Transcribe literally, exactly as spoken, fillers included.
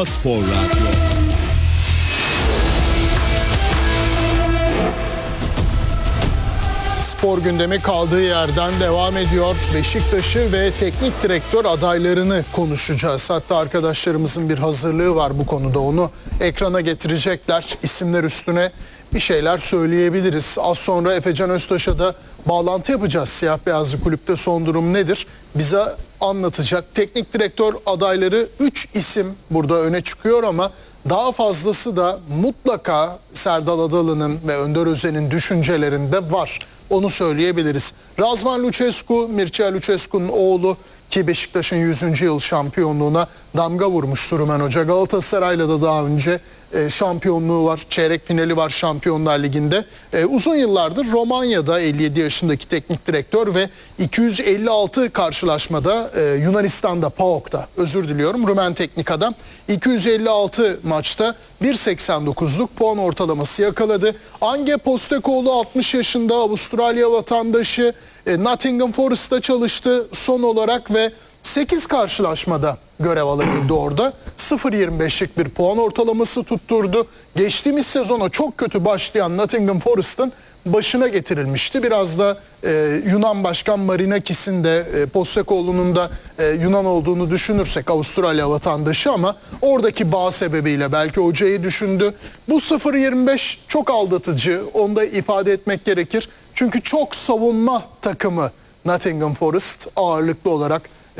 Spor Radyo. Spor gündemi kaldığı yerden devam ediyor. Beşiktaş'ı ve teknik direktör adaylarını konuşacağız. Hatta arkadaşlarımızın bir hazırlığı var bu konuda. Onu ekrana getirecekler. İsimler üstüne bir şeyler söyleyebiliriz. Az sonra Efecan Öztaş'a da bağlantı yapacağız. Siyah Beyazlı Kulüpte son durum nedir? Bize anlatacak. Teknik direktör adayları üç isim burada öne çıkıyor ama daha fazlası da mutlaka Serdal Adalı'nın ve Önder Özen'in düşüncelerinde var. Onu söyleyebiliriz. Razvan Lucescu, Mircea Lucescu'nun oğlu ki Beşiktaş'ın yüzüncü yıl şampiyonluğuna damga vurmuştur Rumen Hoca. Galatasaray'la da daha önce e, şampiyonluğu var, çeyrek finali var Şampiyonlar Ligi'nde. E, uzun yıllardır Romanya'da elli yedi yaşındaki teknik direktör ve iki yüz elli altı karşılaşmada e, Yunanistan'da, PAOK'ta özür diliyorum Rumen teknik adam iki yüz elli altı maçta bir virgül seksen dokuzluk puan ortalaması yakaladı. Ange Postecoglou altmış yaşında Avustralya vatandaşı, e, Nottingham Forest'ta çalıştı son olarak ve sekiz karşılaşmada görev alabildi orada. sıfır virgül yirmi beşlik bir puan ortalaması tutturdu. Geçtiğimiz sezona çok kötü başlayan Nottingham Forest'ın başına getirilmişti. Biraz da e, Yunan Başkan Marinakis'in de e, Postecoglou'nun da e, Yunan olduğunu düşünürsek Avustralya vatandaşı ama oradaki bağ sebebiyle belki hocayı düşündü. Bu sıfır virgül yirmi beş çok aldatıcı. Onu da ifade etmek gerekir. Çünkü çok savunma takımı Nottingham Forest ağırlıklı olarak